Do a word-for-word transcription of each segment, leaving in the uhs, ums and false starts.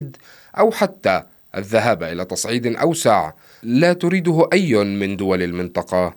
واحد أو حتى الذهاب إلى تصعيد أوسع لا تريده أي من دول المنطقة.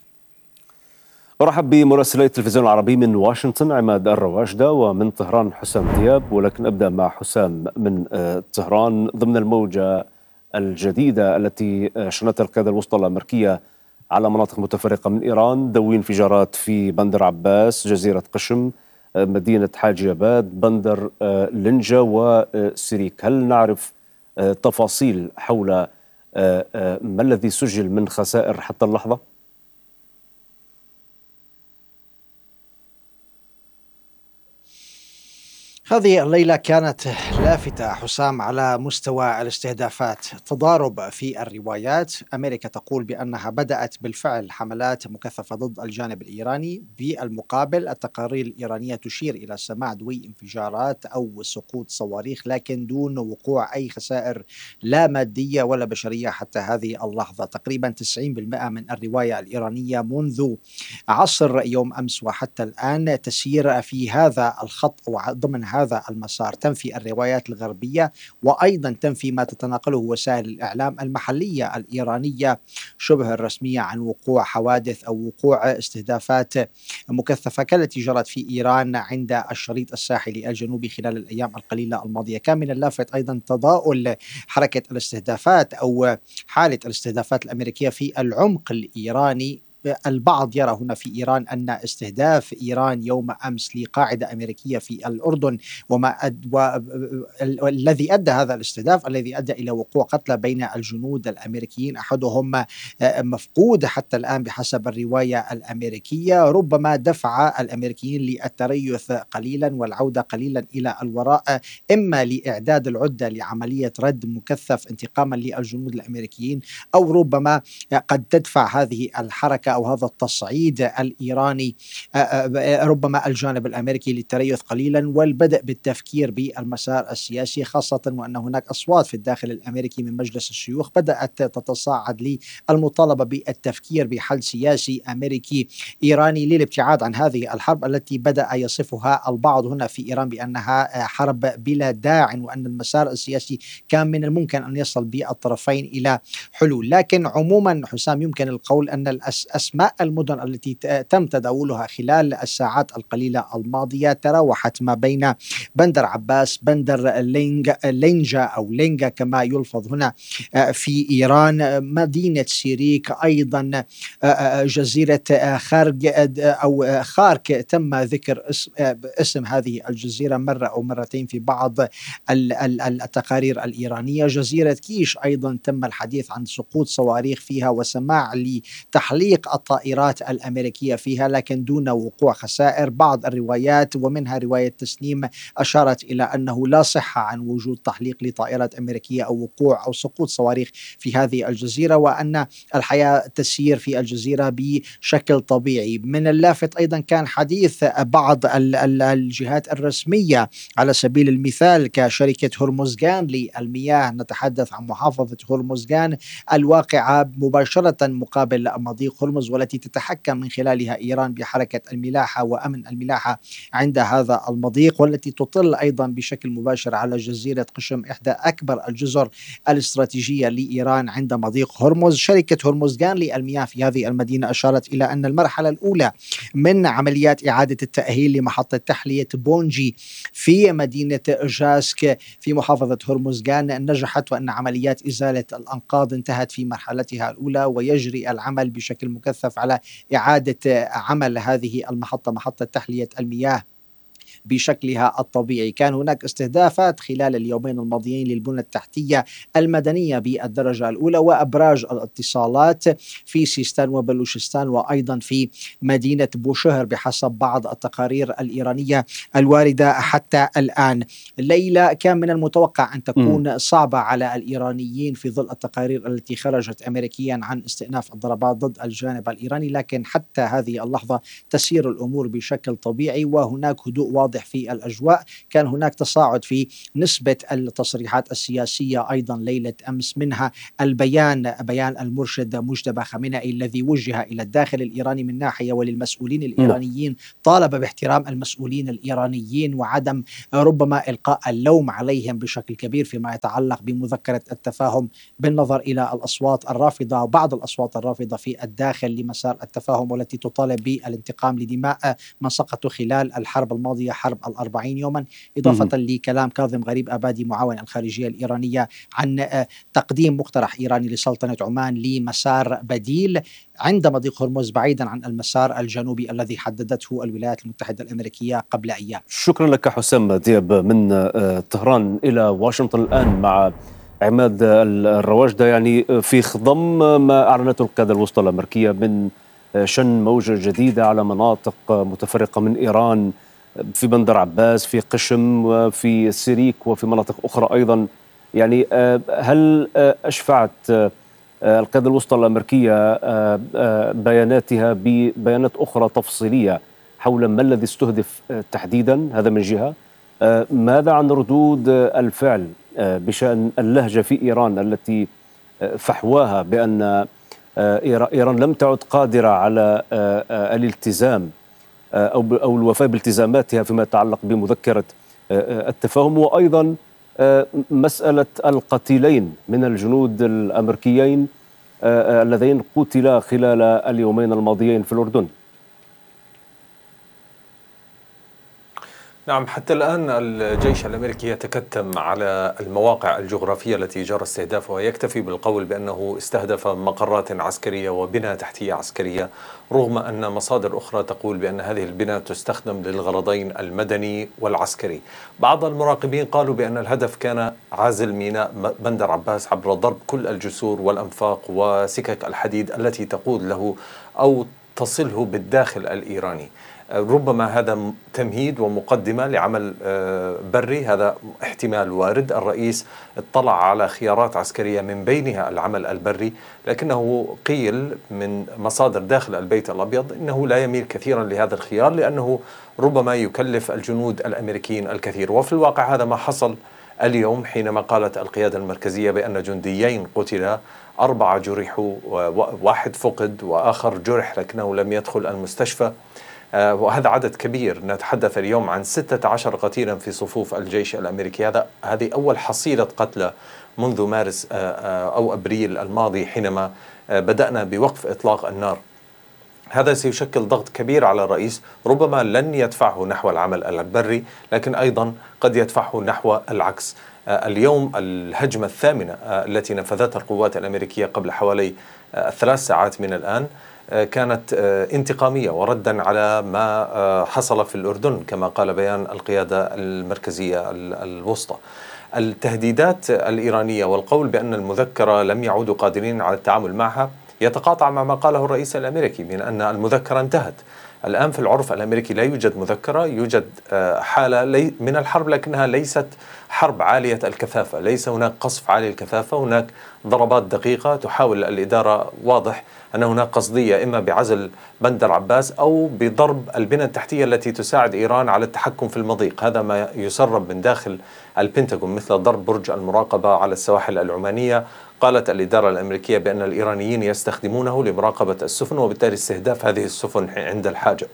أرحب بمراسلي التلفزيون العربي من واشنطن عماد الرواشدة، ومن طهران حسام دياب. ولكن أبدأ مع حسام من طهران. ضمن الموجة الجديدة التي شنتها القيادة الوسطى الأمريكية على مناطق متفرقة من إيران، دوي انفجارات في بندر عباس، جزيرة قشم، مدينة حاجي آباد، بندر لنجا وسيريك. هل نعرف تفاصيل حول ما الذي سجل من خسائر حتى اللحظة؟ هذه الليلة كانت لافتة حسام على مستوى الاستهدافات، تضارب في الروايات. أمريكا تقول بأنها بدأت بالفعل حملات مكثفة ضد الجانب الإيراني، بالمقابل التقارير الإيرانية تشير إلى سماع دوي انفجارات أو سقوط صواريخ، لكن دون وقوع أي خسائر لا مادية ولا بشرية حتى هذه اللحظة. تقريبا تسعين بالمئة من الرواية الإيرانية منذ عصر يوم أمس وحتى الآن تسير في هذا الخط وضمن هذا المسار، تنفي الروايات الغربية وأيضا تنفي ما تتناقله وسائل الإعلام المحلية الإيرانية شبه الرسمية عن وقوع حوادث أو وقوع استهدافات مكثفة كالتي جرت في إيران عند الشريط الساحلي الجنوبي خلال الأيام القليلة الماضية. كان من اللافت أيضا تضاؤل حركة الاستهدافات أو حالة الاستهدافات الأمريكية في العمق الإيراني. البعض يرى هنا في إيران أن استهداف إيران يوم أمس لقاعدة أمريكية في الأردن وما أد و... الذي أدى هذا الاستهداف الذي أدى إلى وقوع قتلى بين الجنود الأمريكيين، أحدهم مفقود حتى الآن بحسب الرواية الأمريكية، ربما دفع الأمريكيين للتريث قليلا والعودة قليلا إلى الوراء، إما لإعداد العدة لعملية رد مكثف انتقاما للجنود الأمريكيين، أو ربما قد تدفع هذه الحركة أو هذا التصعيد الإيراني ربما الجانب الأمريكي للتريث قليلا والبدء بالتفكير بالمسار السياسي، خاصة وأن هناك أصوات في الداخل الأمريكي من مجلس الشيوخ بدأت تتصاعد للمطالبة بالتفكير بحل سياسي أمريكي إيراني للابتعاد عن هذه الحرب التي بدأ يصفها البعض هنا في إيران بأنها حرب بلا داع، وأن المسار السياسي كان من الممكن أن يصل بالطرفين إلى حلول. لكن عموما حسام يمكن القول أن أسماء المدن التي تم تداولها خلال الساعات القليلة الماضية تراوحت ما بين بندر عباس، بندر لينجا أو لينجا كما يلفظ هنا في إيران، مدينة سيريك، أيضا جزيرة خارج أو خارك تم ذكر اسم, اسم هذه الجزيرة مرة أو مرتين في بعض التقارير الإيرانية، جزيرة كيش أيضا تم الحديث عن سقوط صواريخ فيها وسماع لتحليق الطائرات الأمريكية فيها لكن دون وقوع خسائر. بعض الروايات ومنها رواية تسنيم أشارت إلى أنه لا صحة عن وجود تحليق لطائرات أمريكية أو وقوع أو سقوط صواريخ في هذه الجزيرة، وأن الحياة تسير في الجزيرة بشكل طبيعي. من اللافت أيضا كان حديث بعض الجهات الرسمية على سبيل المثال كشركة هرمزغان للمياه، نتحدث عن محافظة هرمزغان الواقعة مباشرة مقابل مضيق هرمز والتي تتحكم من خلالها إيران بحركة الملاحة وأمن الملاحة عند هذا المضيق، والتي تطل أيضا بشكل مباشر على جزيرة قشم إحدى أكبر الجزر الاستراتيجية لإيران عند مضيق هرمز. شركة هرمزغان للمياه في هذه المدينة أشارت إلى أن المرحلة الأولى من عمليات إعادة التأهيل لمحطة تحلية بونجي في مدينة جاسك في محافظة هرمزغان نجحت، وأن عمليات إزالة الأنقاض انتهت في مرحلتها الأولى ويجري العمل بشكل مكثف على إعادة عمل هذه المحطة محطة تحلية المياه بشكلها الطبيعي. كان هناك استهدافات خلال اليومين الماضيين للبنى التحتية المدنية بالدرجة الأولى وأبراج الاتصالات في سيستان وبلوشستان وأيضا في مدينة بوشهر بحسب بعض التقارير الإيرانية الواردة حتى الآن. الليلة كان من المتوقع أن تكون صعبة على الإيرانيين في ظل التقارير التي خرجت أمريكيا عن استئناف الضربات ضد الجانب الإيراني، لكن حتى هذه اللحظة تسير الأمور بشكل طبيعي وهناك هدوء واضح واضح في الأجواء. كان هناك تصاعد في نسبة التصريحات السياسية أيضا ليلة أمس، منها البيان بيان المرشد مجتبى خامنئي الذي وجه إلى الداخل الإيراني من ناحية وللمسؤولين الإيرانيين، طالب باحترام المسؤولين الإيرانيين وعدم ربما إلقاء اللوم عليهم بشكل كبير فيما يتعلق بمذكرة التفاهم، بالنظر إلى الأصوات الرافضة وبعض الأصوات الرافضة في الداخل لمسار التفاهم والتي تطالب بالانتقام لدماء من سقطوا خلال الحرب الماضية، حرب الأربعين يوما، إضافة لكلام كاظم غريب آبادي معاون الخارجية الإيرانية عن تقديم مقترح إيراني لسلطنة عمان لمسار بديل عند مضيق هرمز بعيدا عن المسار الجنوبي الذي حددته الولايات المتحدة الأمريكية قبل أيام. شكرا لك حسام دياب من طهران إلى واشنطن الآن مع عماد الرواجدة. يعني في خضم ما أعلنته القيادة الوسطى الأمريكية من شن موجة جديدة على مناطق متفرقة من إيران، في بندر عباس، في قشم، وفي السيريك، وفي مناطق أخرى أيضا، يعني هل أشفعت القيادة الوسطى الأمريكية بياناتها ببيانات أخرى تفصيلية حول ما الذي استهدف تحديدا؟ هذا من جهة. ماذا عن ردود الفعل بشأن اللهجة في إيران التي فحواها بأن إيران لم تعد قادرة على الالتزام أو الوفاء بالتزاماتها فيما يتعلق بمذكرة التفاهم، وأيضا مسألة القتيلين من الجنود الأمريكيين اللذين قتلا خلال اليومين الماضيين في الأردن؟ نعم، حتى الآن الجيش الأمريكي يتكتم على المواقع الجغرافية التي جرى استهدافها، يكتفي بالقول بأنه استهدف مقرات عسكرية وبنى تحتية عسكرية، رغم أن مصادر أخرى تقول بأن هذه البنى تستخدم للغرضين المدني والعسكري. بعض المراقبين قالوا بأن الهدف كان عزل ميناء بندر عباس عبر ضرب كل الجسور والأنفاق وسكك الحديد التي تقود له أو تصله بالداخل الإيراني. ربما هذا تمهيد ومقدمة لعمل بري، هذا احتمال وارد. الرئيس اطلع على خيارات عسكرية من بينها العمل البري، لكنه قيل من مصادر داخل البيت الأبيض إنه لا يميل كثيرا لهذا الخيار لأنه ربما يكلف الجنود الأمريكيين الكثير. وفي الواقع هذا ما حصل اليوم، حينما قالت القيادة المركزية بأن جنديين قتلا، أربعة جرحوا، واحد فقد وآخر جرح لكنه لم يدخل المستشفى، وهذا عدد كبير. نتحدث اليوم عن ستة عشر قتيلا في صفوف الجيش الأمريكي. هذا هذه أول حصيلة قتلى منذ مارس أو أبريل الماضي حينما بدأنا بوقف إطلاق النار. هذا سيشكل ضغط كبير على الرئيس، ربما لن يدفعه نحو العمل البري، لكن أيضا قد يدفعه نحو العكس. اليوم الهجمة الثامنة التي نفذتها القوات الأمريكية قبل حوالي ثلاث ساعات من الآن كانت انتقامية وردا على ما حصل في الأردن كما قال بيان القيادة المركزية الوسطى. التهديدات الإيرانية والقول بأن المذكرة لم يعودوا قادرين على التعامل معها يتقاطع مع ما قاله الرئيس الأمريكي من أن المذكرة انتهت. الآن في العرف الأمريكي لا يوجد مذكرة، يوجد حالة من الحرب لكنها ليست حرب عالية الكثافة، ليس هناك قصف عالي الكثافة، هناك ضربات دقيقة تحاول الإدارة، واضح أن هناك قصدية إما بعزل بندر عباس أو بضرب البنى التحتية التي تساعد إيران على التحكم في المضيق. هذا ما يسرب من داخل البنتاغون، مثل ضرب برج المراقبة على السواحل العمانية. قالت الإدارة الأمريكية بأن الإيرانيين يستخدمونه لمراقبة السفن وبالتالي استهداف هذه السفن عند الحاجة.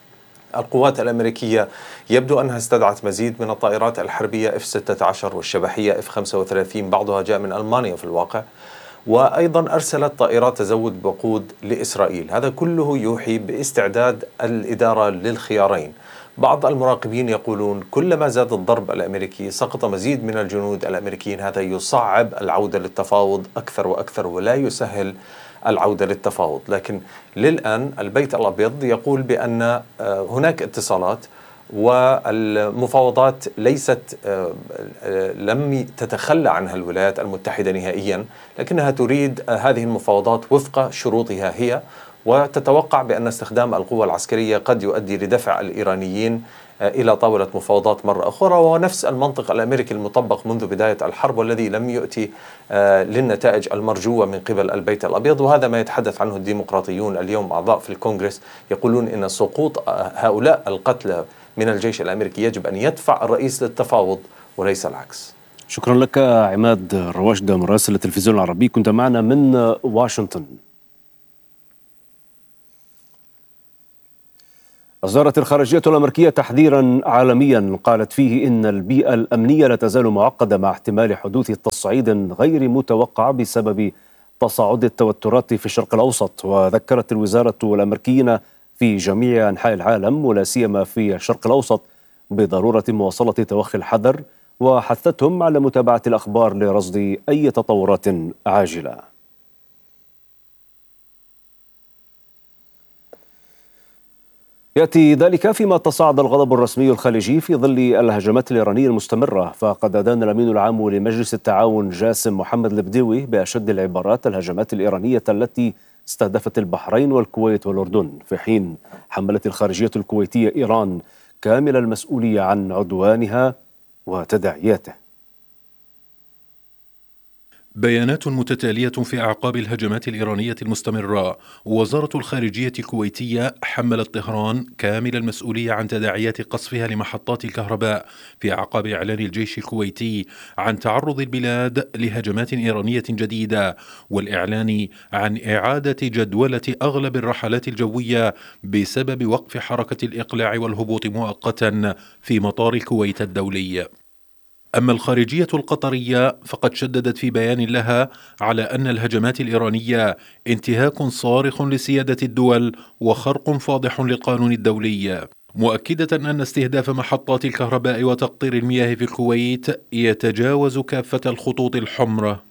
القوات الأمريكية يبدو أنها استدعت مزيد من الطائرات الحربية إف ستة عشر والشبحية إف خمسة وثلاثين، بعضها جاء من ألمانيا في الواقع، وأيضا أرسلت طائرات تزود وقود لإسرائيل. هذا كله يوحي باستعداد الإدارة للخيارين. بعض المراقبين يقولون كلما زاد الضرب الأمريكي سقط مزيد من الجنود الأمريكيين، هذا يصعب العودة للتفاوض أكثر وأكثر ولا يسهل العودة للتفاوض. لكن للآن البيت الأبيض يقول بأن هناك اتصالات والمفاوضات ليست لم تتخلى عنها الولايات المتحدة نهائيا، لكنها تريد هذه المفاوضات وفق شروطها هي، وتتوقع بأن استخدام القوة العسكرية قد يؤدي لدفع الإيرانيين إلى طاولة مفاوضات مرة أخرى، وهو نفس المنطق الأمريكي المطبق منذ بداية الحرب والذي لم يؤتي للنتائج المرجوة من قبل البيت الأبيض. وهذا ما يتحدث عنه الديمقراطيون اليوم، أعضاء في الكونغرس يقولون إن سقوط هؤلاء القتلى من الجيش الأمريكي، يجب أن يدفع الرئيس للتفاوض وليس العكس. شكرا لك عماد رواشدة مراسل التلفزيون العربي، كنت معنا من واشنطن. أصدرت الخارجية الأمريكية تحذيرا عالميا قالت فيه إن البيئة الأمنية لا تزال معقدة مع احتمال حدوث تصعيد غير متوقع بسبب تصاعد التوترات في الشرق الأوسط. وذكرت الوزارة الأمريكية في جميع أنحاء العالم ولا سيما في الشرق الأوسط بضرورة مواصلة توخي الحذر، وحثتهم على متابعة الأخبار لرصد أي تطورات عاجلة. يأتي ذلك فيما تصاعد الغضب الرسمي الخليجي في ظل الهجمات الإيرانية المستمرة، فقد أدان الأمين العام لمجلس التعاون جاسم محمد البديوي بأشد العبارات الهجمات الإيرانية التي استهدفت البحرين والكويت والأردن، في حين حملت الخارجية الكويتية إيران كامل المسؤولية عن عدوانها وتداعياته. بيانات متتالية في أعقاب الهجمات الإيرانية المستمرة. وزارة الخارجية الكويتية حملت طهران كامل المسؤولية عن تداعيات قصفها لمحطات الكهرباء في أعقاب إعلان الجيش الكويتي عن تعرض البلاد لهجمات إيرانية جديدة، والإعلان عن إعادة جدولة أغلب الرحلات الجوية بسبب وقف حركة الإقلاع والهبوط مؤقتا في مطار الكويت الدولي. أما الخارجية القطرية فقد شددت في بيان لها على أن الهجمات الإيرانية انتهاك صارخ لسيادة الدول وخرق فاضح للقانون الدولي، مؤكدة أن استهداف محطات الكهرباء وتقطير المياه في الكويت يتجاوز كافة الخطوط الحمراء.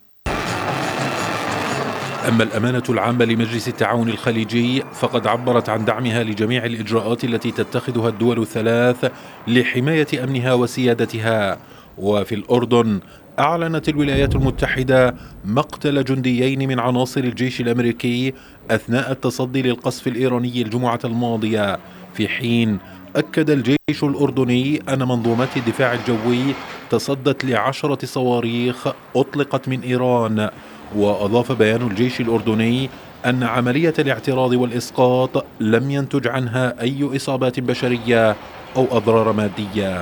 أما الأمانة العامة لمجلس التعاون الخليجي فقد عبرت عن دعمها لجميع الإجراءات التي تتخذها الدول الثلاث لحماية أمنها وسيادتها. وفي الأردن أعلنت الولايات المتحدة مقتل جنديين من عناصر الجيش الأمريكي أثناء التصدي للقصف الإيراني الجمعة الماضية، في حين أكد الجيش الأردني أن منظومات الدفاع الجوي تصدت لعشرة صواريخ أطلقت من إيران. وأضاف بيان الجيش الأردني أن عملية الاعتراض والإسقاط لم ينتج عنها أي إصابات بشرية أو أضرار مادية.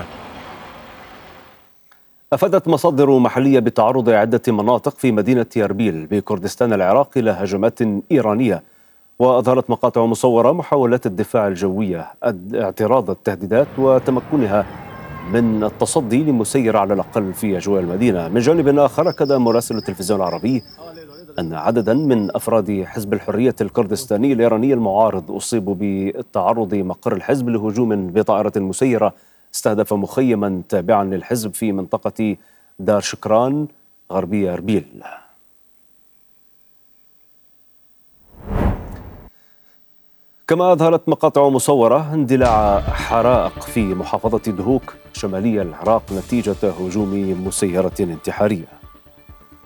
أفادت مصادر محلية بتعرض عدة مناطق في مدينة أربيل بكردستان العراق إلى هجمات إيرانية، وأظهرت مقاطع مصورة محاولات الدفاع الجوية اعتراض التهديدات وتمكنها من التصدي لمسيرة على الأقل في أجواء المدينة. من جانب آخر أكد مراسل التلفزيون العربي أن عددا من أفراد حزب الحرية الكردستاني الإيراني المعارض أصيبوا بتعرض مقر الحزب لهجوم بطائرة مسيرة استهدف مخيما تابعا للحزب في منطقة دار شكران غربية أربيل. كما أظهرت مقاطع مصورة اندلاع حرائق في محافظة دهوك شمالي العراق نتيجة هجوم مسيرة انتحارية.